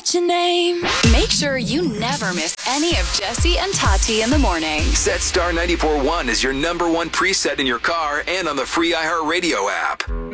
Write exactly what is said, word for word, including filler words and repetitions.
forget your name. Make sure you never miss any of Jesse and Tati in the morning. Set Star ninety-four point one as your number one preset in your car and on the free iHeartRadio app.